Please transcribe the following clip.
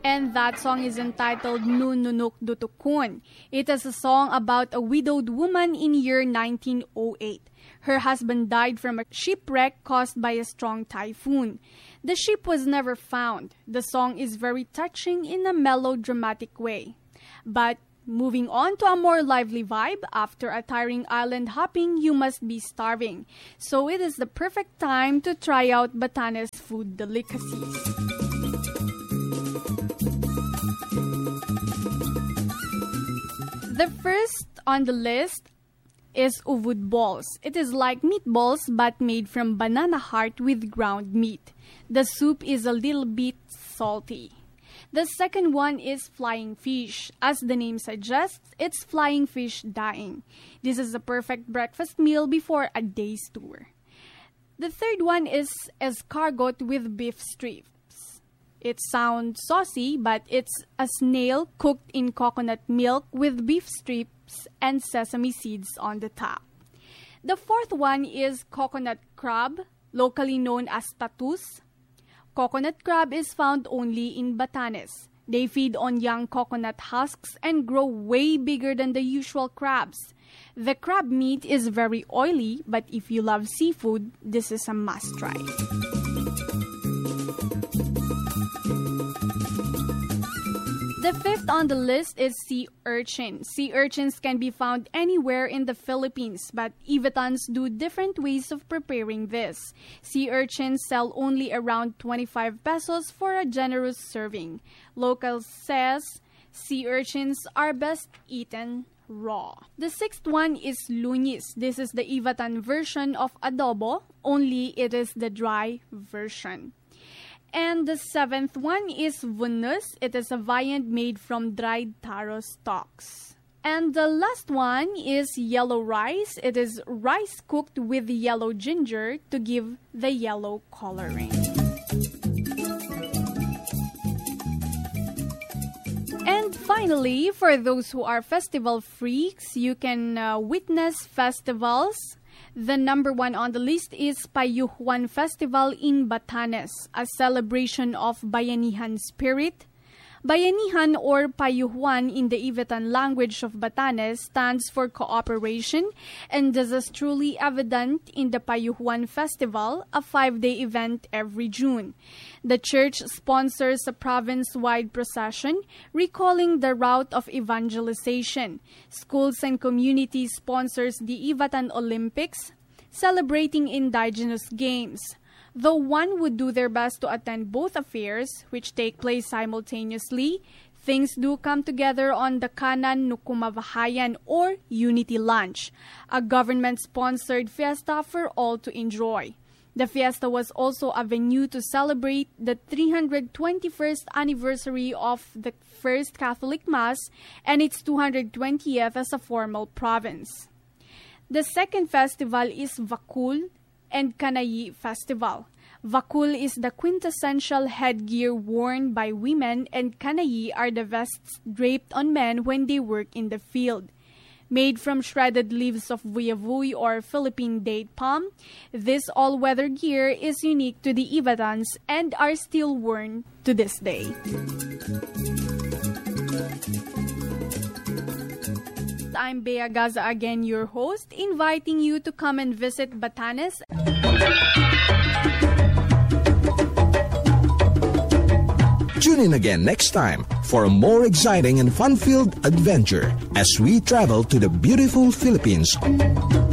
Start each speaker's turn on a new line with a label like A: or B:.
A: And that song is entitled Nununuk Dutukun. It is a song about a widowed woman in year 1908. Her husband died from a shipwreck caused by a strong typhoon. The ship was never found. The song is very touching in a melodramatic way. But moving on to a more lively vibe, after a tiring island hopping, you must be starving. So it is the perfect time to try out Batanes food delicacies. The first on the list is uvud balls. It is like meatballs but made from banana heart with ground meat. The soup is a little bit salty. The second one is flying fish. As the name suggests, it's flying fish dyeing. This is a perfect breakfast meal before a day's tour. The third one is escargot with beef strips. It sounds saucy, but it's a snail cooked in coconut milk with beef strips and sesame seeds on the top. The fourth one is coconut crab, locally known as tatus. Coconut crab is found only in Batanes. They feed on young coconut husks and grow way bigger than the usual crabs. The crab meat is very oily, but if you love seafood, this is a must try. The fifth on the list is sea urchin. Sea urchins can be found anywhere in the Philippines, but Ivatans do different ways of preparing this. Sea urchins sell only around 25 pesos for a generous serving. Locals says sea urchins are best eaten raw. The sixth one is lunis. This is the Ivatan version of adobo, only it is the dry version. And the seventh one is vunus. It is a viand made from dried taro stalks. And the last one is yellow rice. It is rice cooked with yellow ginger to give the yellow coloring. And finally, for those who are festival freaks, you can witness festivals. The number one on the list is Payuhuan Festival in Batanes, a celebration of Bayanihan spirit. Bayanihan or Payuhuan in the Ivatan language of Batanes stands for cooperation, and this is truly evident in the Payuhuan Festival, a 5-day event every June. The church sponsors a province-wide procession recalling the route of evangelization. Schools and communities sponsors the Ivatan Olympics, celebrating indigenous games. Though one would do their best to attend both affairs, which take place simultaneously, things do come together on the Kanan Nukumavahayan or Unity Lunch, a government-sponsored fiesta for all to enjoy. The fiesta was also a venue to celebrate the 321st anniversary of the First Catholic Mass and its 220th as a formal province. The second festival is Vakul and Kanayi Festival. Vakul is the quintessential headgear worn by women, and Kanayi are the vests draped on men when they work in the field. Made from shredded leaves of vuyavuy or Philippine date palm, this all-weather gear is unique to the Ivatans and are still worn to this day. I'm Bea Gaza again, your host, inviting you to come and visit Batanes.
B: Tune in again next time for a more exciting and fun-filled adventure as we travel to the beautiful Philippines.